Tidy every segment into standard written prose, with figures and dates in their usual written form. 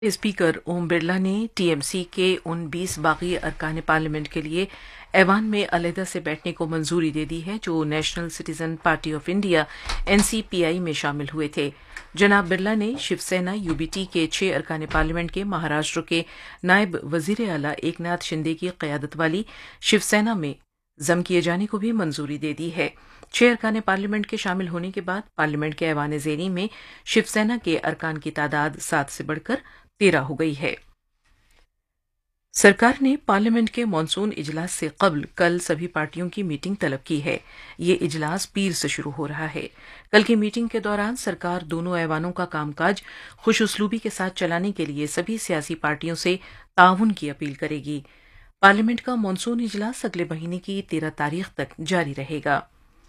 Speaker Om Birla ने TMC के उन 20 बागी अरकान पार्लियामेंट के लिए ऐवान में अलहदा से बैठने को मंजूरी दे दी है जो national citizen party of India NCPI में शामिल हुए थे। जनाब बिरला ने शिवसेना यूबीटी के 6 अरकान पार्लियामेंट के महाराष्ट्र के नायब वजीर आला एकनाथ शिंदे की क़यादत वाली शिवसेना में जम किए जाने को भी मंजूरी दे दी है। 6 अरकान पार्लियामेंट के शामिल होने के बाद पार्लियामेंट के ऐवान ज़ेरी में शिवसेना के अरकान की तादाद 7 से बढ़कर 13 हो गई है। सरकार ने पार्लियामेंट के मॉनसून इजलास से कबल कल सभी पार्टियों की मीटिंग तलब की है। ये इजलास पीर से शुरू हो रहा है। कल की मीटिंग के दौरान सरकार दोनों ऐवानों का कामकाज खुशउस्लूबी के साथ चलाने के लिए सभी सियासी पार्टियों से ताउन की अपील करेगी। पार्लियामेंट का मॉनसून इजलास अगले महीने की 13 तारीख तक जारी रहेगा।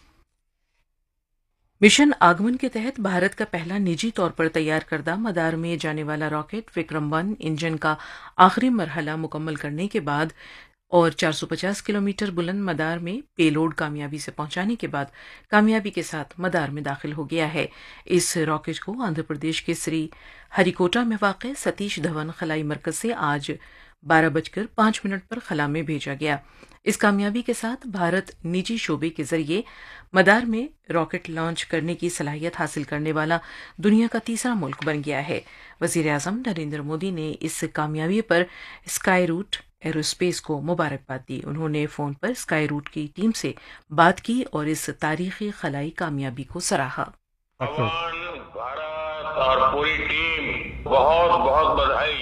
मिशन आगमन के तहत भारत का पहला निजी तौर पर तैयार करदा मदार में जाने वाला रॉकेट विक्रम-1 इंजन का आखिरी मरहला मुकम्मल करने के बाद और 450 किलोमीटर बुलंद मदार में पेलोड कामयाबी से पहुंचाने के बाद कामयाबी के साथ मदार में दाखिल हो गया है। इस रॉकेट को आंध्र प्रदेश के श्री हरिकोटा में वाक़ सतीश धवन खलाई मरकज से आज 12:05 पर खला में भेजा गया। इस कामयाबी के साथ भारत निजी शोबे के जरिए मदार में रॉकेट लॉन्च करने की सलाहियत हासिल करने वाला दुनिया का तीसरा मुल्क बन गया है। वजीर आज़म नरेंद्र मोदी ने इस कामयाबी पर स्काई रूट एरोस्पेस को मुबारकबाद दी। उन्होंने फोन पर स्काई रूट की टीम से बात की और इस तारीखी खलाई कामयाबी को सराहा। भारत और पूरी टीम बहुत बहुत बधाई।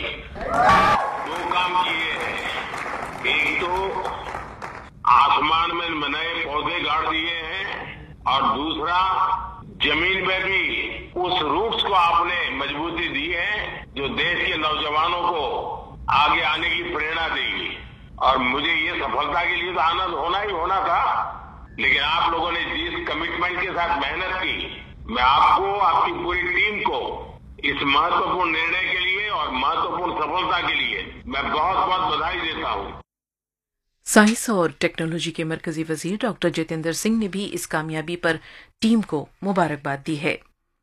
2 काम किए हैं, एक तो आसमान में नए पौधे गाड़ दिए हैं और दूसरा जमीन में भी उस रूट्स को आपने मजबूती दी है जो देश के नौजवानों को आगे आने की प्रेरणा देगी। और मुझे ये सफलता के लिए तो आनंद होना ही होना था, लेकिन आप लोगों ने जिस कमिटमेंट के साथ मेहनत की, मैं आपको, आपकी पूरी टीम को इस महत्वपूर्ण निर्णय के लिए और महत्वपूर्ण सफलता के लिए मैं बहुत बहुत बधाई देता हूँ। साइंस और टेक्नोलॉजी के मरकजी वजीर डॉक्टर जितेंद्र सिंह ने भी इस कामयाबी पर टीम को मुबारकबाद दी है।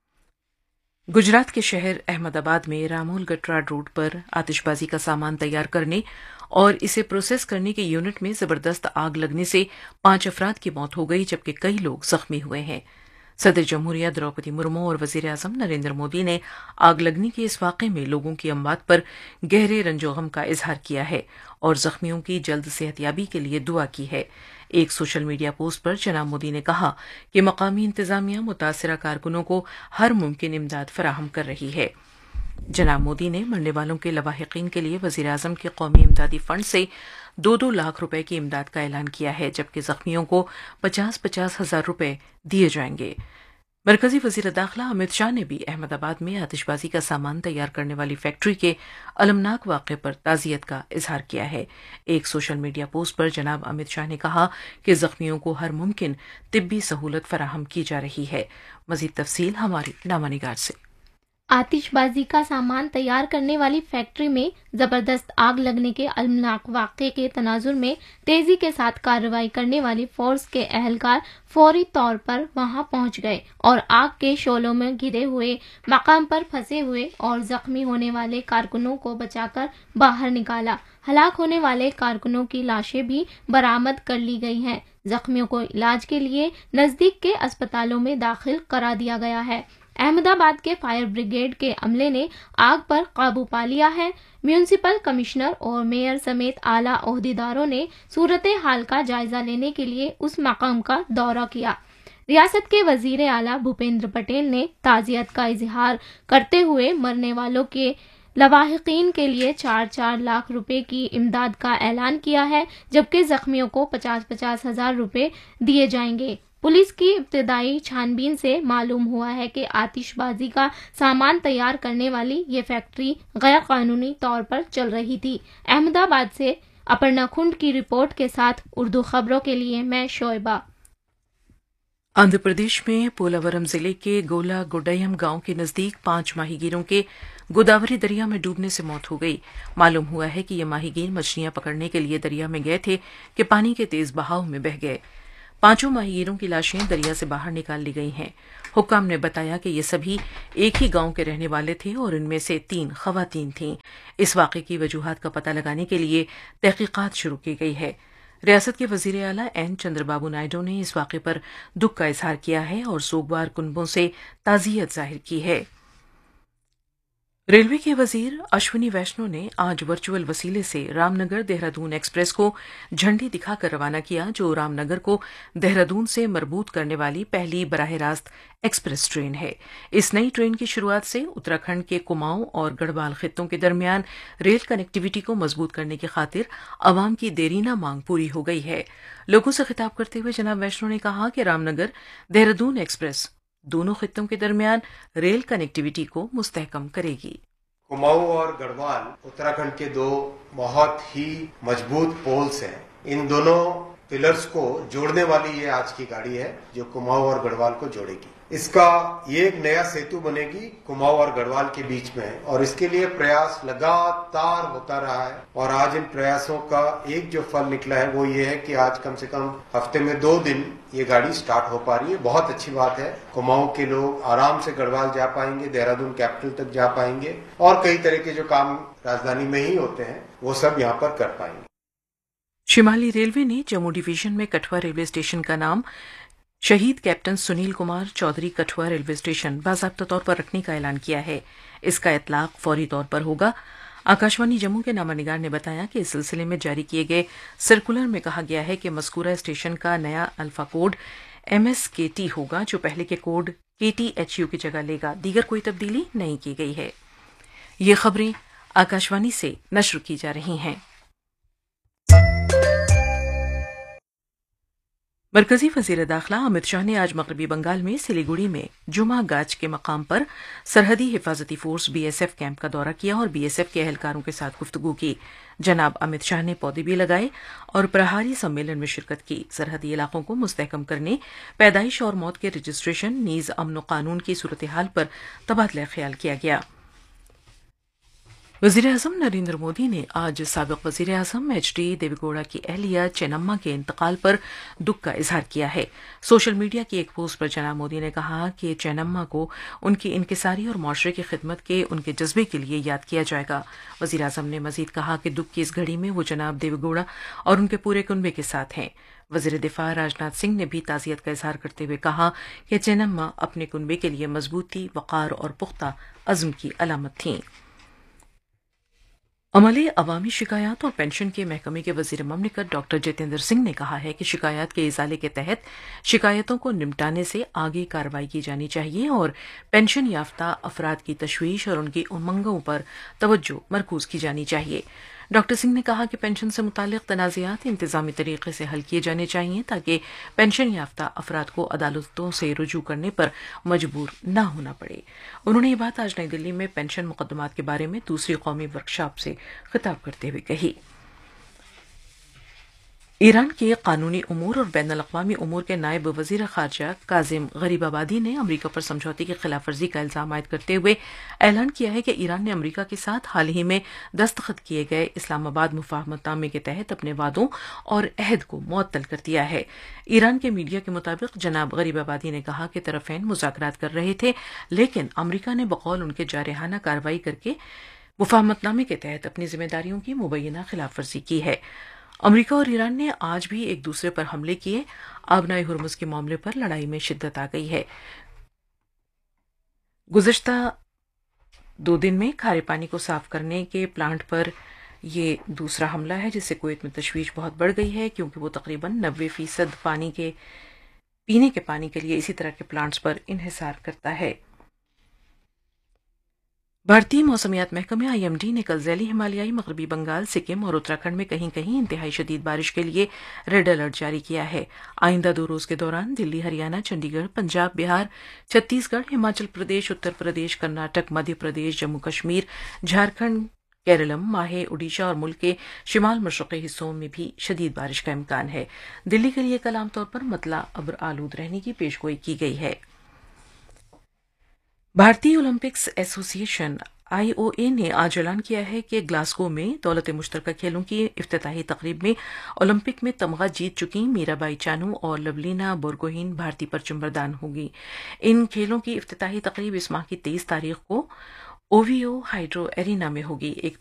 गुजरात के शहर अहमदाबाद में रामोल गटरा रोड पर आतिशबाजी का सामान तैयार करने और इसे प्रोसेस करने के यूनिट में जबरदस्त आग लगने से 5 अफराद की मौत हो गई जबकि कई लोग जख्मी हुए हैं। सदर जमहूरिया द्रौपदी मुर्मू और वजीर आज़म नरेंद्र मोदी ने आग लगने के इस वाक़े में लोगों की अमवात पर गहरे रंजोगम का इजहार किया है और जख्मियों की जल्द सेहतयाबी के लिए दुआ की है। एक सोशल मीडिया पोस्ट पर जनाब मोदी ने कहा कि मकामी इंतजामिया मुतासिरा कारकुनों को हर मुमकिन इमदाद फराहम कर रही है। जनाब मोदी ने मरने वालों के लवाहिकीन के लिए वजीर आज़म के कौमी इमदादी फंड से 2-2 लाख रुपए की इमदाद का ऐलान किया है जबकि जख्मियों को 50-50 हजार रुपए दिए जाएंगे। मरकजी वजीर दाखिला अमित शाह ने भी अहमदाबाद में आतिशबाजी का सामान तैयार करने वाली फैक्ट्री के अलमनाक वाक़े पर ताज़ियत का इजहार किया है। एक सोशल मीडिया पोस्ट पर जनाब अमित शाह ने कहा कि जख्मियों को हर मुमकिन तिब्बी सहूलत फराहम की जा रही है। मज़ीद तफसील हमारी नामानिगार से। आतिशबाजी का सामान तैयार करने वाली फैक्ट्री में जबरदस्त आग लगने के अलमनाक वाक़े के तनाजुर में तेजी के साथ कार्रवाई करने वाली फोर्स के अहलकार फौरी तौर पर वहां पहुंच गए और आग के शोलों में घिरे हुए मकाम पर फंसे हुए और जख्मी होने वाले कारकुनों को बचाकर बाहर निकाला। हलाक होने वाले कारकुनों की लाशें भी बरामद कर ली गई हैं। जख्मियों को इलाज के लिए नजदीक के अस्पतालों में दाखिल करा दिया गया है। अहमदाबाद के फायर ब्रिगेड के अमले ने आग पर काबू पा लिया है। म्यूनिसिपल कमिश्नर और मेयर समेत आला ओहदेदारों ने सूरत हाल का जायजा लेने के लिए उस मकाम का दौरा किया। रियासत के वजीर आला भूपेंद्र पटेल ने ताज़ियत का इजहार करते हुए मरने वालों के लवाहिकीन के लिए 4-4 लाख रुपए की इमदाद का ऐलान किया है जबकि जख्मियों को 50-50 हजार रुपए दिए जाएंगे। पुलिस की इब्तदाई छानबीन से मालूम हुआ है कि आतिशबाजी का सामान तैयार करने वाली ये फैक्ट्री गैर कानूनी तौर पर चल रही थी। अहमदाबाद से अपर्णा खुंड की रिपोर्ट के साथ उर्दू खबरों के लिए मैं शोएबा। आंध्र प्रदेश में पोलावरम जिले के गोला गुडयम गांव के नजदीक 5 माहीगीरों के गोदावरी दरिया में डूबने से मौत हो गई। मालूम हुआ है कि ये माहीगीर मछलियां पकड़ने के लिए दरिया में गए थे कि पानी के तेज बहाव में बह गए। 5 ماہیگیروں کی لاشیں دریا سے باہر نکال لی گئی ہیں۔ حکام نے بتایا کہ یہ سبھی ایک ہی گاؤں کے رہنے والے تھے اور ان میں سے 3 خواتین تھیں۔ اس واقعے کی وجوہات کا پتہ لگانے کے لیے تحقیقات شروع کی گئی ہے۔ ریاست کے وزیر اعلیٰ این چندر بابو نائیڈو نے اس واقعے پر دکھ کا اظہار کیا ہے اور سوگوار کنبوں سے تعزیت ظاہر کی ہے۔ ریلوے کے وزیر اشونی ویشنو نے آج ورچوئل وسیلے سے رام نگر دہرادون ایکسپریس کو جھنڈی دکھا کر روانہ کیا، جو رام نگر کو دہرادون سے مربوط کرنے والی پہلی براہ راست ایکسپریس ٹرین ہے۔ اس نئی ٹرین کی شروعات سے اتراکھنڈ کے کماؤں اور گڑھوال خطوں کے درمیان ریل کنیکٹیویٹی کو مضبوط کرنے کی خاطر عوام کی دیرینہ مانگ پوری ہو گئی ہے۔ لوگوں سے خطاب کرتے ہوئے جناب ویشنو نے کہا کہ رام نگر دہرادون ایکسپریس دونوں خطوں کے درمیان ریل کنیکٹیویٹی کو مستحکم کرے گی۔ کماؤں اور گڑھوال اتراکھنڈ کے 2 بہت ہی مضبوط پولز ہیں۔ ان دونوں پلرز کو جوڑنے والی یہ آج کی گاڑی ہے جو کماؤں اور گڑھوال کو جوڑے گی۔ اس کا یہ ایک نیا سیتو بنے گی کماؤں اور گڑھوال کے بیچ میں، اور اس کے لیے پریاس لگاتار ہوتا رہا ہے، اور آج ان پریاسوں کا ایک جو پھل نکلا ہے وہ یہ ہے کہ آج کم سے کم ہفتے میں 2 دن یہ گاڑی سٹارٹ ہو پا رہی ہے۔ بہت اچھی بات ہے۔ کماؤں کے لوگ آرام سے گڑھوال جا پائیں گے، دہرادون کیپٹل تک جا پائیں گے، اور کئی طرح کے جو کام راجدھانی میں ہی ہوتے ہیں وہ سب یہاں پر کر پائیں گے۔ شمالی ریلوے نے جموں ڈویژن میں کٹھوا ریلوے اسٹیشن کا نام شہید captain Sunil Kumar Chaudhry Kathua railway station باضابطہ طور پر رکھنے کا اعلان کیا ہے۔ اس کا اطلاق فوری طور پر ہوگا۔ آکاشوانی جموں کے نامہ نگار نے بتایا کہ اس سلسلے میں جاری کیے گئے سرکولر میں کہا گیا ہے کہ مذکورہ اسٹیشن کا نیا الفا کوڈ MSKT ہوگا، جو پہلے کے کوڈ KTHU کی جگہ لے گا۔ دیگر کوئی تبدیلی نہیں کی گئی ہے۔ یہ خبریں آکاشوانی سے نشر کی جا رہی ہیں۔ مرکزی وزیر داخلہ امت شاہ نے آج مغربی بنگال میں سلیگوڑی میں جمعہ گاچ کے مقام پر سرحدی حفاظتی فورس BSF کیمپ کا دورہ کیا اور BSF کے اہلکاروں کے ساتھ گفتگو کی۔ جناب امت شاہ نے پودے بھی لگائے اور پرہاری سمیلن میں شرکت کی۔ سرحدی علاقوں کو مستحکم کرنے، پیدائش اور موت کے رجسٹریشن نیز امن و قانون کی صورتحال پر تبادلہ خیال کیا گیا۔ وزیر اعظم نریندر مودی نے آج سابق وزیر اعظم HD دیوی گوڑا کی اہلیہ چینما کے انتقال پر دکھ کا اظہار کیا ہے۔ سوشل میڈیا کی ایک پوسٹ پر جناب مودی نے کہا کہ چینما کو ان کی انکساری اور معاشرے کی خدمت کے ان کے جذبے کے لیے یاد کیا جائے گا۔ وزیر اعظم نے مزید کہا کہ دکھ کی اس گھڑی میں وہ جناب دیوی گوڑا اور ان کے پورے کنبے کے ساتھ ہیں۔ وزیر دفاع راجناتھ سنگھ نے بھی تعزیت کا اظہار کرتے ہوئے کہا کہ چینما اپنے کنبے کے لیے مضبوطی، وقار اور پختہ عزم کی علامت تھیں۔ عملے، عوامی شکایات اور پنشن کے محکمے کے وزیر مملکت ڈاکٹر جتیندر سنگھ نے کہا ہے کہ شکایات کے ازالے کے تحت شکایتوں کو نمٹانے سے آگے کارروائی کی جانی چاہیے اور پنشن یافتہ افراد کی تشویش اور ان کی امنگوں پر توجہ مرکوز کی جانی چاہیے۔ ڈاکٹر سنگھ نے کہا کہ پنشن سے متعلق تنازعات انتظامی طریقے سے حل کیے جانے چاہیے تاکہ پنشن یافتہ افراد کو عدالتوں سے رجوع کرنے پر مجبور نہ ہونا پڑے۔ انہوں نے یہ بات آج نئی دلی میں پنشن مقدمات کے بارے میں دوسری قومی ورکشاپ سے خطاب کرتے ہوئے کہی۔ ایران کے قانونی امور اور بین الاقوامی امور کے نائب وزیر خارجہ کاظم غریب آبادی نے امریکہ پر سمجھوتے کی خلاف ورزی کا الزام عائد کرتے ہوئے اعلان کیا ہے کہ ایران نے امریکہ کے ساتھ حال ہی میں دستخط کیے گئے اسلام آباد مفاہمت نامے کے تحت اپنے وعدوں اور عہد کو معطل کر دیا ہے۔ ایران کے میڈیا کے مطابق جناب غریب آبادی نے کہا کہ طرفین مذاکرات کر رہے تھے، لیکن امریکہ نے بقول ان کے جارحانہ کارروائی کر کے مفاہمت نامے کے تحت اپنی ذمہ داریوں کی مبینہ خلاف ورزی کی ہے۔ امریکہ اور ایران نے آج بھی ایک دوسرے پر حملے کیے۔ آبنائے ہرمز کے معاملے پر لڑائی میں شدت آ گئی ہے۔ گزشتہ 2 دن میں کھارے پانی کو صاف کرنے کے پلانٹ پر یہ دوسرا حملہ ہے، جس سے کویت میں تشویش بہت بڑھ گئی ہے کیونکہ وہ تقریباً 90% پینے کے پانی کے لیے اسی طرح کے پلانٹس پر انحصار کرتا ہے۔ بھارتی موسمیات محکمہ IMD نے کل ذیلی ہمالیائی مغربی بنگال، سکم اور اتراکھنڈ میں کہیں کہیں انتہائی شدید بارش کے لیے ریڈ الرٹ جاری کیا ہے۔ آئندہ 2 روز کے دوران دلی، ہریانہ، چنڈی گڑھ، پنجاب، بہار، چھتیس گڑھ، ہماچل پردیش، اتر پردیش، کرناٹک، مدھیہ پردیش، جموں کشمیر، جھارکھنڈ، کیرلم، ماہے، اڈیشہ اور ملک کے شمال مشرقی حصوں میں بھی شدید بارش کا امکان ہے۔ دلی کے لیے کل عام طور پر مطلع ابر آلود رہنے کی پیشگوئی کی گئی ہے۔ بھارتی اولمپکس ایسوسی ایشن IOA ने आज ऐलान किया है कि ग्लासगो में दौलत मुश्तरका खेलों की इफ्तिताही तकरीब में ओलंपिक में तमगा जीत चुकी मीराबाई चानू और लवलीना बोरगोहीन भारतीय परचमबरदान होगी। इन खेलों की इफ्तिताही तकरीब इस माह की 23 तारीख को ओवीओ हाइड्रो एरिना में होगी। एक